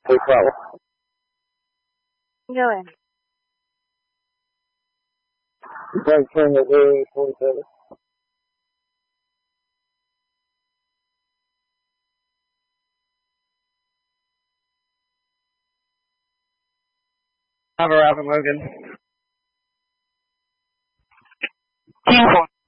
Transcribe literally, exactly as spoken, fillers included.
full throttle. Go ahead. Trying to turn the way forty-seven. Have a Raven Logan. Team four.